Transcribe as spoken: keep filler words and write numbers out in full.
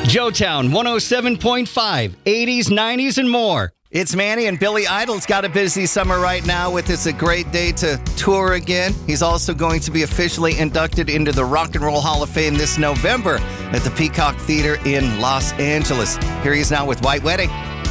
Joetown one oh seven point five, eighties, nineties, and more. It's Manny, and Billy Idol's got a busy summer right now with It's a Great Day to tour again. He's also going to be officially inducted into the Rock and Roll Hall of Fame this November at the Peacock Theater in Los Angeles. Here he is now with White Wedding.